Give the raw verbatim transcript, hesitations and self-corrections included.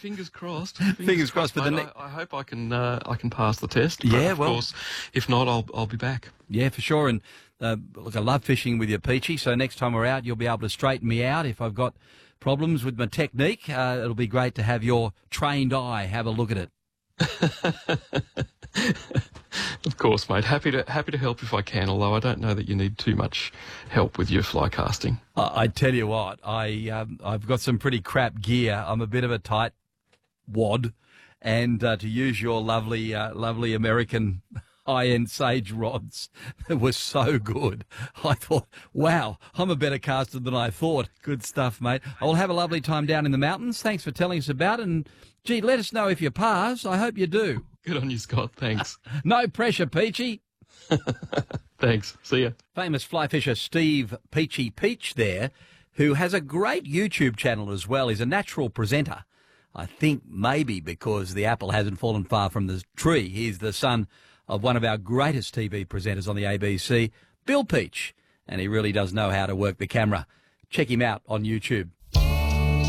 fingers crossed. Fingers, Fingers crossed for the mate. ne- I, I hope I can uh, I can pass the test. But Yeah, of well- course, if not, I'll I'll be back. Yeah, for sure. And uh, look, I love fishing with you, Peachy. So next time we're out, you'll be able to straighten me out if I've got problems with my technique. Uh, it'll be great to have your trained eye have a look at it. Of course, mate. Happy to happy to help if I can. Although I don't know that you need too much help with your fly casting. I, I tell you what, I um, I've got some pretty crap gear. I'm a bit of a tight wad, and uh, to use your lovely uh, lovely American high-end Sage rods that were so good. I thought, wow, I'm a better caster than I thought. Good stuff, mate. I'll have a lovely time down in the mountains. Thanks for telling us about it. And, gee, let us know if you pass. I hope you do. Good on you, Scott. Thanks. No pressure, Peachy. Thanks. See ya. Famous fly fisher Steve Peachy Peach there, who has a great YouTube channel as well. He's a natural presenter. I think maybe because the apple hasn't fallen far from the tree. He's the son of one of our greatest T V presenters on the A B C, Bill Peach, and he really does know how to work the camera. Check him out on YouTube.